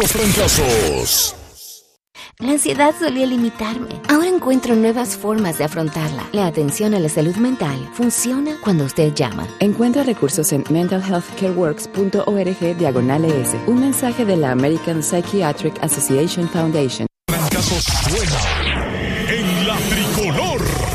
fracasos. La ansiedad solía limitarme. Ahora encuentro nuevas formas de afrontarla. La atención a la salud mental funciona cuando usted llama. Encuentra recursos en mentalhealthcareworks.org/ES. Un mensaje de la American Psychiatric Association Foundation. Fracasos suena en la tricolor.